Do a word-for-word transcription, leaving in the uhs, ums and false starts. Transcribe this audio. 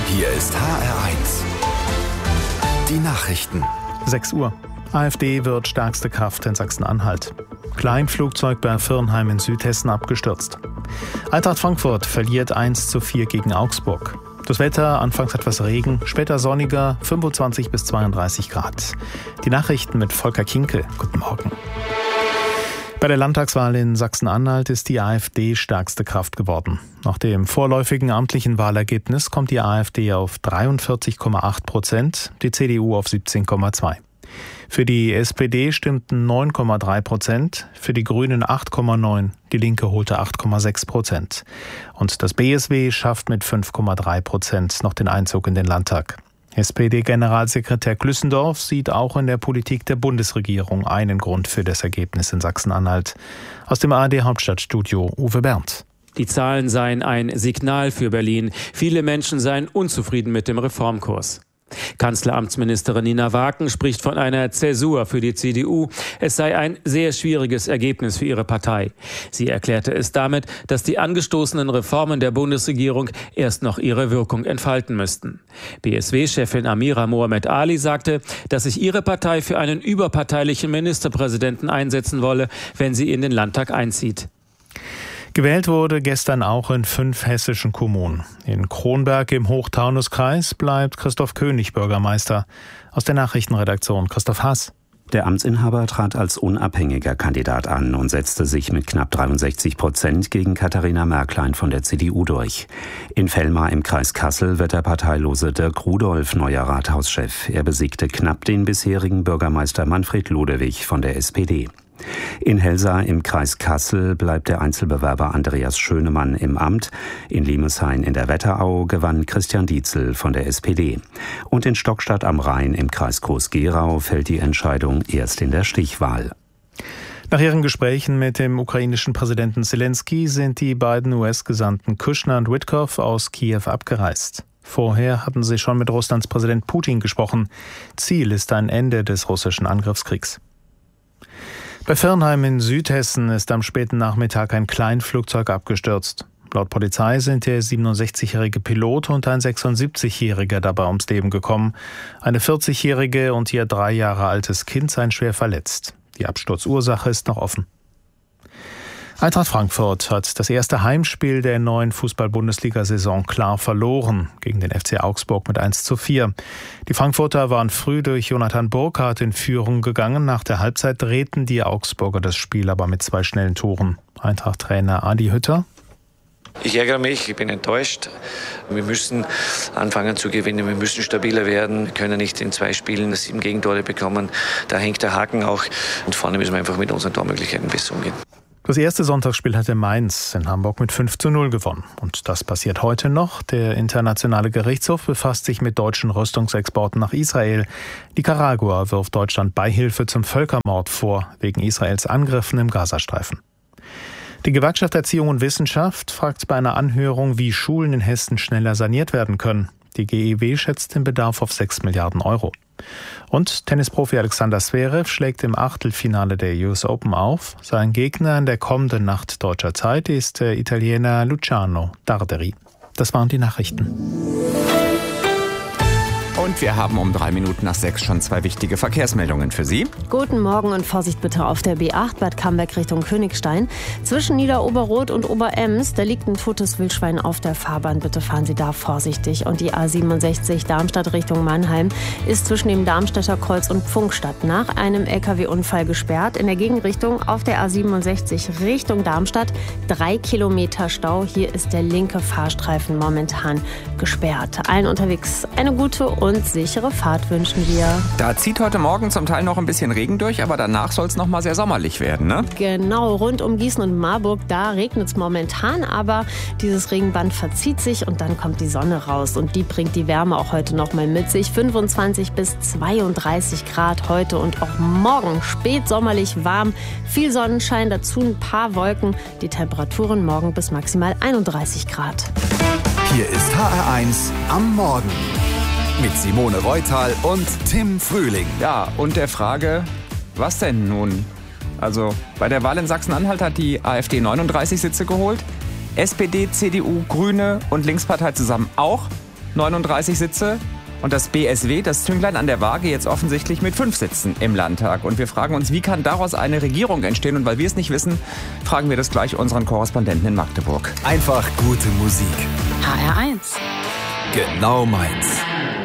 Hier ist H R eins. Die Nachrichten. sechs Uhr. AfD wird stärkste Kraft in Sachsen-Anhalt. Kleinflugzeug bei Firnheim in Südhessen abgestürzt. Eintracht Frankfurt verliert eins zu vier gegen Augsburg. Das Wetter, anfangs etwas Regen, später sonniger, fünfundzwanzig bis zweiunddreißig Grad. Die Nachrichten mit Volker Kinkel. Guten Morgen. Bei der Landtagswahl in Sachsen-Anhalt ist die AfD stärkste Kraft geworden. Nach dem vorläufigen amtlichen Wahlergebnis kommt die AfD auf dreiundvierzig Komma acht Prozent, die C D U auf siebzehn Komma zwei. Für die S P D stimmten neun Komma drei Prozent, für die Grünen acht Komma neun, die Linke holte acht Komma sechs Prozent. Und das B S W schafft mit fünf Komma drei Prozent noch den Einzug in den Landtag. S P D-Generalsekretär Glüssendorf sieht auch in der Politik der Bundesregierung einen Grund für das Ergebnis in Sachsen-Anhalt. Aus dem A R D-Hauptstadtstudio Uwe Berndt. Die Zahlen seien ein Signal für Berlin. Viele Menschen seien unzufrieden mit dem Reformkurs. Kanzleramtsministerin Nina Waken spricht von einer Zäsur für die C D U. Es sei ein sehr schwieriges Ergebnis für ihre Partei. Sie erklärte es damit, dass die angestoßenen Reformen der Bundesregierung erst noch ihre Wirkung entfalten müssten. B S W-Chefin Amira Mohamed Ali sagte, dass sich ihre Partei für einen überparteilichen Ministerpräsidenten einsetzen wolle, wenn sie in den Landtag einzieht. Gewählt wurde gestern auch in fünf hessischen Kommunen. In Kronberg im Hochtaunuskreis bleibt Christoph König Bürgermeister. Aus der Nachrichtenredaktion Christoph Haas. Der Amtsinhaber trat als unabhängiger Kandidat an und setzte sich mit knapp dreiundsechzig Prozent gegen Katharina Märklein von der C D U durch. In Vellmar im Kreis Kassel wird der parteilose Dirk Rudolph neuer Rathauschef. Er besiegte knapp den bisherigen Bürgermeister Manfred Ludewig von der S P D. In Helsa im Kreis Kassel bleibt der Einzelbewerber Andreas Schönemann im Amt. In Limeshain in der Wetterau gewann Christian Dietzel von der S P D. Und in Stockstadt am Rhein im Kreis Groß-Gerau fällt die Entscheidung erst in der Stichwahl. Nach ihren Gesprächen mit dem ukrainischen Präsidenten Zelensky sind die beiden U S-Gesandten Kushner und Witkow aus Kiew abgereist. Vorher hatten sie schon mit Russlands Präsident Putin gesprochen. Ziel ist ein Ende des russischen Angriffskriegs. Bei Firnheim in Südhessen ist am späten Nachmittag ein Kleinflugzeug abgestürzt. Laut Polizei sind der siebenundsechzigjährige Pilot und ein sechsundsiebzigjähriger dabei ums Leben gekommen. Eine vierzigjährige und ihr drei Jahre altes Kind seien schwer verletzt. Die Absturzursache ist noch offen. Eintracht Frankfurt hat das erste Heimspiel der neuen Fußball-Bundesliga-Saison klar verloren gegen den F C Augsburg mit eins zu vier. Die Frankfurter waren früh durch Jonathan Burkhardt in Führung gegangen. Nach der Halbzeit drehten die Augsburger das Spiel aber mit zwei schnellen Toren. Eintracht-Trainer Adi Hütter. Ich ärgere mich, ich bin enttäuscht. Wir müssen anfangen zu gewinnen, wir müssen stabiler werden. Wir können nicht in zwei Spielen sieben Gegentore bekommen. Da hängt der Haken auch. Und vorne müssen wir einfach mit unseren Tormöglichkeiten besser umgehen. Das erste Sonntagsspiel hatte Mainz in Hamburg mit fünf zu null gewonnen. Und das passiert heute noch. Der internationale Gerichtshof befasst sich mit deutschen Rüstungsexporten nach Israel. Nicaragua wirft Deutschland Beihilfe zum Völkermord vor, wegen Israels Angriffen im Gazastreifen. Die Gewerkschaft Erziehung und Wissenschaft fragt bei einer Anhörung, wie Schulen in Hessen schneller saniert werden können. Die G E W schätzt den Bedarf auf sechs Milliarden Euro. Und Tennisprofi Alexander Zverev schlägt im Achtelfinale der U S Open auf. Sein Gegner in der kommenden Nacht deutscher Zeit ist der Italiener Luciano Darderi. Das waren die Nachrichten. Und wir haben um drei Minuten nach sechs schon zwei wichtige Verkehrsmeldungen für Sie. Guten Morgen und Vorsicht bitte auf der B acht Bad Camberg Richtung Königstein. Zwischen Niederoberroth und Oberems, da liegt ein totes Wildschwein auf der Fahrbahn. Bitte fahren Sie da vorsichtig. Und die A siebenundsechzig Darmstadt Richtung Mannheim ist zwischen dem Darmstädter Kreuz und Pfungstadt nach einem L K W-Unfall gesperrt. In der Gegenrichtung auf der A siebenundsechzig Richtung Darmstadt drei Kilometer Stau. Hier ist der linke Fahrstreifen momentan gesperrt. Allen unterwegs eine gute und sichere Fahrt wünschen wir. Da zieht heute Morgen zum Teil noch ein bisschen Regen durch, aber danach soll es noch mal sehr sommerlich werden, ne? Genau, rund um Gießen und Marburg, da regnet es momentan, aber dieses Regenband verzieht sich und dann kommt die Sonne raus und die bringt die Wärme auch heute noch mal mit sich. fünfundzwanzig bis zweiunddreißig Grad heute und auch morgen spätsommerlich warm, viel Sonnenschein, dazu ein paar Wolken, die Temperaturen morgen bis maximal einunddreißig Grad. Hier ist H R eins am Morgen. Mit Simone Reutal und Tim Frühling. Ja, und der Frage, was denn nun? Also bei der Wahl in Sachsen-Anhalt hat die AfD neununddreißig Sitze geholt, S P D, C D U, Grüne und Linkspartei zusammen auch neununddreißig Sitze. Und das B S W, das Zünglein an der Waage, jetzt offensichtlich mit fünf Sitzen im Landtag. Und wir fragen uns, wie kann daraus eine Regierung entstehen? Und weil wir es nicht wissen, fragen wir das gleich unseren Korrespondenten in Magdeburg. Einfach gute Musik. H R eins. Genau meins.